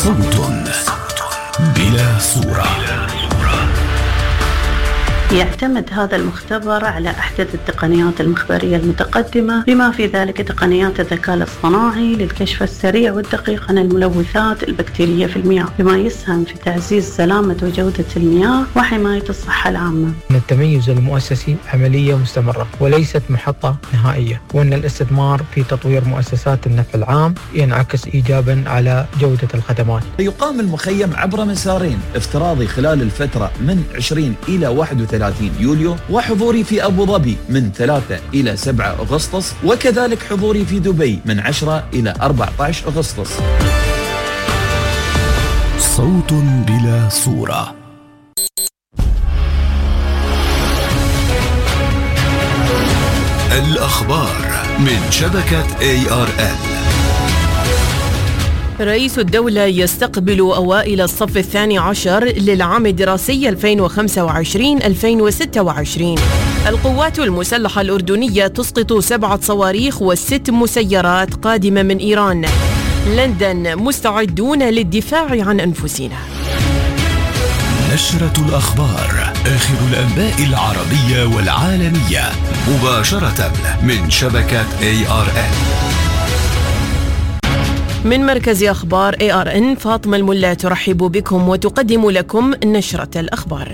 صوت بلا صورة. يعتمد هذا المختبر على أحدث التقنيات المخبرية المتقدمة، بما في ذلك تقنيات الذكاء الاصطناعي للكشف السريع والدقيق عن الملوثات البكتيرية في المياه، بما يسهم في تعزيز سلامة وجودة المياه وحماية الصحة العامة. التميز المؤسسي عملية مستمرة وليست محطة نهائية، وأن الاستثمار في تطوير مؤسسات النفع العام ينعكس إيجابا على جودة الخدمات. يقام المخيم عبر مسارين: افتراضي خلال الفترة من 20 إلى 31 يوليو، وحضوري في أبو ظبي من 3 إلى 7 أغسطس، وكذلك حضوري في دبي من 10 إلى 14 أغسطس. صوت بلا صورة. الأخبار من شبكة ARN. رئيس الدولة يستقبل أوائل الصف الثاني عشر للعام الدراسي 2025-2026. القوات المسلحة الأردنية تسقط 7 صواريخ و6 مسيرات قادمة من إيران. لندن مستعدون للدفاع عن أنفسنا. نشرة الأخبار، آخر الأنباء العربية والعالمية، مباشرة من شبكة ARN. من مركز أخبار ARN، فاطمة الملا ترحب بكم وتقدم لكم نشرة الأخبار.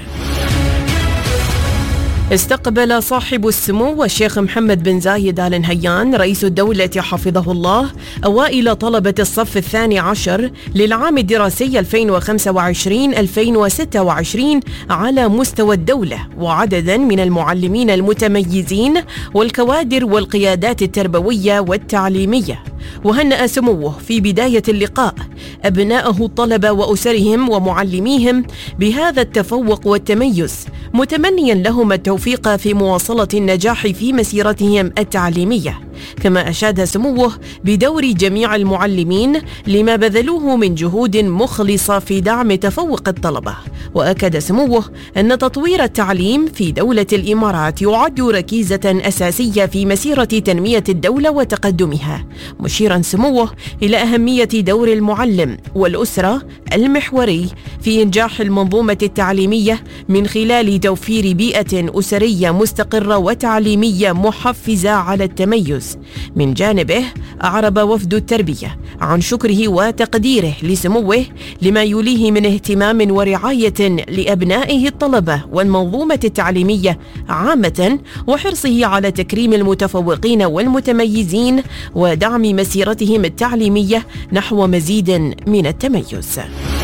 استقبل صاحب السمو الشيخ محمد بن زايد آل نهيان رئيس الدولة حفظه الله أوائل طلبة الصف الثاني عشر للعام الدراسي 2025-2026 على مستوى الدولة، وعددا من المعلمين المتميزين والكوادر والقيادات التربوية والتعليمية. وهنأ سموه في بداية اللقاء أبناءه الطلبة وأسرهم ومعلميهم بهذا التفوق والتميز، متمنيا لهم التوفيق في مواصلة النجاح في مسيرتهم التعليمية. كما أشاد سموه بدور جميع المعلمين لما بذلوه من جهود مخلصة في دعم تفوق الطلبة. وأكد سموه أن تطوير التعليم في دولة الإمارات يعد ركيزة أساسية في مسيرة تنمية الدولة وتقدمها، مشيرا سموه إلى أهمية دور المعلم والأسرة المحوري في إنجاح المنظومة التعليمية من خلال توفير بيئة أسرية مستقرة وتعليمية محفزة على التميز. من جانبه أعرب وفد التربية عن شكره وتقديره لسموه لما يوليه من اهتمام ورعاية لأبنائه الطلبة والمنظومة التعليمية عامة، وحرصه على تكريم المتفوقين والمتميزين ودعم مسيرتهم التعليمية نحو مزيد من التميز.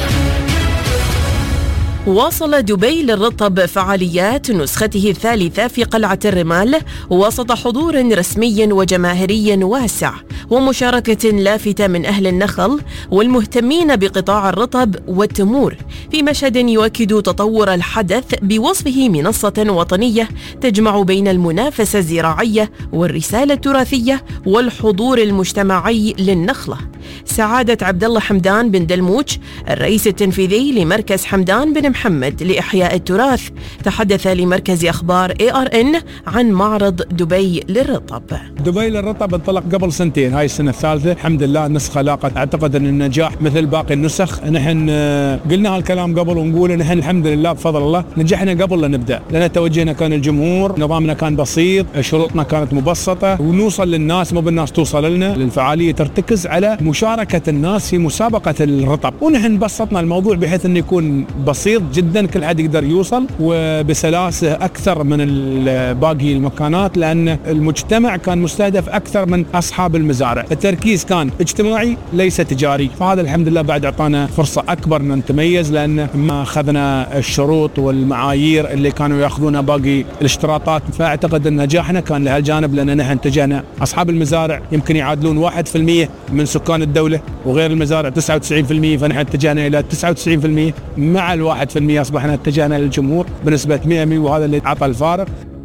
واصل دبي للرطب فعاليات نسخته الثالثة في قلعة الرمال وسط حضور رسمي وجماهيري واسع ومشاركة لافتة من أهل النخل والمهتمين بقطاع الرطب والتمور، في مشهد يؤكد تطور الحدث بوصفه منصة وطنية تجمع بين المنافسة الزراعية والرسالة التراثية والحضور المجتمعي للنخلة. سعادة عبد الله حمدان بن دلموش الرئيس التنفيذي لمركز حمدان بن محمد لإحياء التراث تحدث لمركز أخبار ARN عن معرض دبي للرطب. دبي للرطب انطلق قبل سنتين، هاي السنة الثالثة الحمد لله. النسخة لاقت أعتقد أن النجاح مثل باقي النسخ. نحن قلنا هالكلام قبل ونقول نحن الحمد لله بفضل الله نجحنا قبل لا نبدأ، لأن توجهنا كان الجمهور، نظامنا كان بسيط، شروطنا كانت مبسطة ونوصل للناس، مو بالناس توصل لنا. الفعالية ترتكز على مشاركة الناس في مسابقة الرطب، ونحن بسطنا الموضوع بحيث أنه يكون بسيط جدا، كل حد يقدر يوصل وبسلاسة أكثر من باقي المكانات، لأن المجتمع كان مستهدف أكثر من أصحاب المزارع. التركيز كان اجتماعي ليس تجاري، فهذا الحمد لله بعد أعطانا فرصة أكبر أن نتميز، لأن ما أخذنا الشروط والمعايير اللي كانوا يأخذونها باقي الاشتراطات. فأعتقد أن نجاحنا كان لهالجانب، لأن نحن اتجهنا أصحاب المزارع يمكن يعادلون 1% من سكان الدولة، وغير المزارع 99%، فنحن اتجهنا إلى 99%. مع 1% أصبحنا اتجهنا للجمهور بنسبة 100%، وهذا اللي عطى الفارق.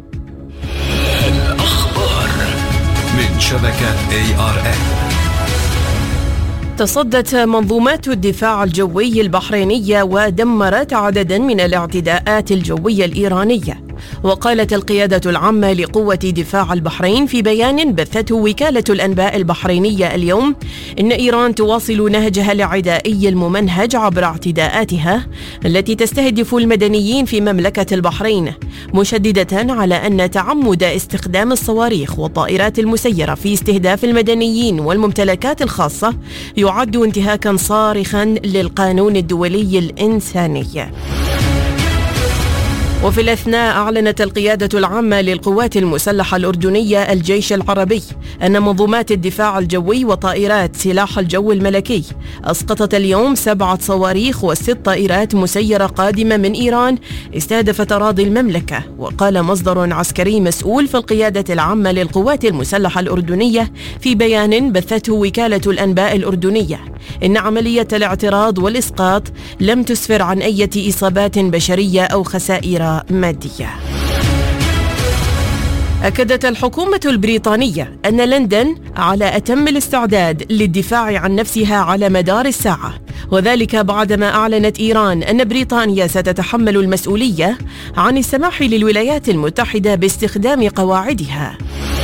الأخبار من شبكة ARN. تصدت منظومات الدفاع الجوي البحرينية ودمرت عددا من الاعتداءات الجوية الإيرانية، وقالت القيادة العامة لقوة دفاع البحرين في بيان بثته وكالة الأنباء البحرينية اليوم إن إيران تواصل نهجها العدائي الممنهج عبر اعتداءاتها التي تستهدف المدنيين في مملكة البحرين، مشددة على أن تعمد استخدام الصواريخ والطائرات المسيرة في استهداف المدنيين والممتلكات الخاصة يعد انتهاكا صارخا للقانون الدولي الإنساني. وفي الأثناء أعلنت القيادة العامة للقوات المسلحة الأردنية الجيش العربي أن منظومات الدفاع الجوي وطائرات سلاح الجو الملكي أسقطت اليوم 7 صواريخ و6 طائرات مسيرة قادمة من إيران استهدفت أراضي المملكة. وقال مصدر عسكري مسؤول في القيادة العامة للقوات المسلحة الأردنية في بيان بثته وكالة الأنباء الأردنية إن عملية الاعتراض والإسقاط لم تسفر عن أي إصابات بشرية أو خسائر مادية. أكدت الحكومة البريطانية أن لندن على أتم الاستعداد للدفاع عن نفسها على مدار الساعة، وذلك بعدما أعلنت إيران أن بريطانيا ستتحمل المسؤولية عن السماح للولايات المتحدة باستخدام قواعدها.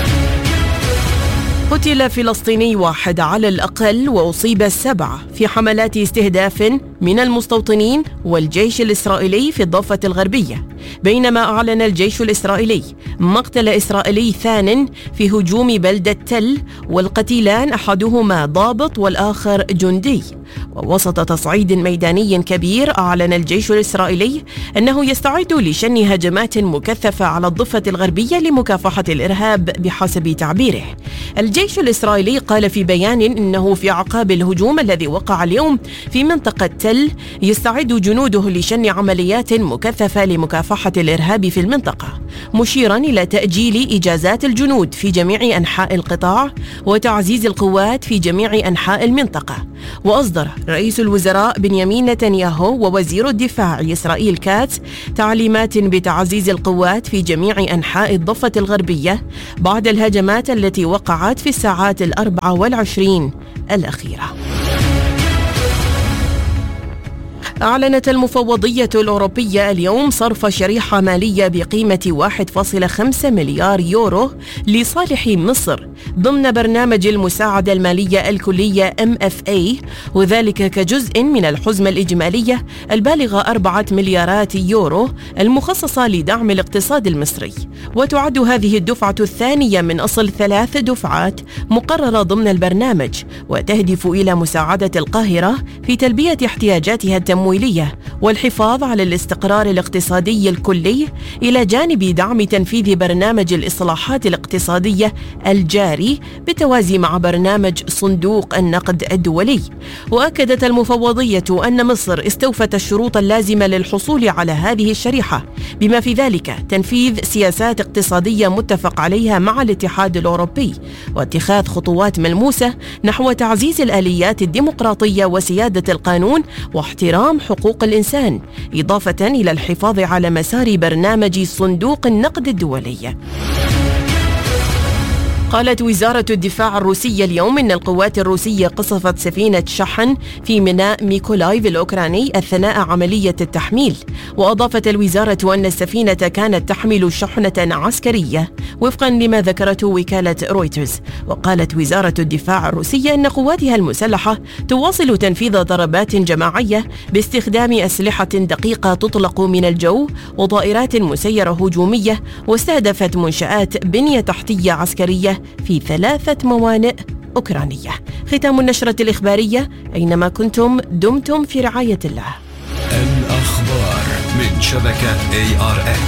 قتل فلسطيني واحد على الأقل وأصيب 7 في حملات استهداف من المستوطنين والجيش الإسرائيلي في الضفة الغربية، بينما أعلن الجيش الإسرائيلي مقتل إسرائيلي ثان في هجوم بلدة تل، والقتيلان أحدهما ضابط والآخر جندي. ووسط تصعيد ميداني كبير أعلن الجيش الإسرائيلي أنه يستعد لشن هجمات مكثفة على الضفة الغربية لمكافحة الإرهاب بحسب تعبيره. الجيش الإسرائيلي قال في بيان إنه في أعقاب الهجوم الذي وقع اليوم في منطقة تل يستعد جنوده لشن عمليات مكثفة لمكافحة الإرهاب في المنطقة، مشيرا إلى تأجيل إجازات الجنود في جميع أنحاء القطاع وتعزيز القوات في جميع أنحاء المنطقة. وأصدر رئيس الوزراء بنيامين نتنياهو ووزير الدفاع إسرائيل كاتس تعليمات بتعزيز القوات في جميع أنحاء الضفة الغربية بعد الهجمات التي وقعت في الساعات 24 الأخيرة. أعلنت المفوضية الأوروبية اليوم صرف شريحة مالية بقيمة 1.5 مليار يورو لصالح مصر ضمن برنامج المساعدة المالية الكلية MFA، وذلك كجزء من الحزمة الإجمالية البالغة 4 مليارات يورو المخصصة لدعم الاقتصاد المصري. وتعد هذه الدفعة الثانية من أصل 3 دفعات مقررة ضمن البرنامج، وتهدف إلى مساعدة القاهرة في تلبية احتياجاتها التمويلية والحفاظ على الاستقرار الاقتصادي الكلي، إلى جانب دعم تنفيذ برنامج الإصلاحات الاقتصادية الجاري بالتوازي مع برنامج صندوق النقد الدولي. وأكدت المفوضية أن مصر استوفت الشروط اللازمة للحصول على هذه الشريحة، بما في ذلك تنفيذ سياسات اقتصادية متفق عليها مع الاتحاد الأوروبي، واتخاذ خطوات ملموسة نحو تعزيز الآليات الديمقراطية وسيادة القانون واحترام حقوق الإنسان، إضافة إلى الحفاظ على مسار برنامج صندوق النقد الدولي. قالت وزارة الدفاع الروسية اليوم إن القوات الروسية قصفت سفينة شحن في ميناء ميكولايف الأوكراني أثناء عملية التحميل. وأضافت الوزارة أن السفينة كانت تحمل شحنة عسكرية وفقا لما ذكرته وكالة رويترز. وقالت وزارة الدفاع الروسية أن قواتها المسلحة تواصل تنفيذ ضربات جماعية باستخدام أسلحة دقيقة تطلق من الجو وطائرات مسيرة هجومية، واستهدفت منشآت بنية تحتية عسكرية في 3 موانئ أوكرانية. ختام النشرة الإخبارية، أينما كنتم دمتم في رعاية الله. الأخبار من شبكة ARN.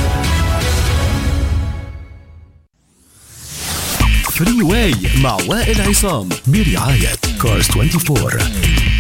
فري واي مع وائل عصام برعاية كارز 24.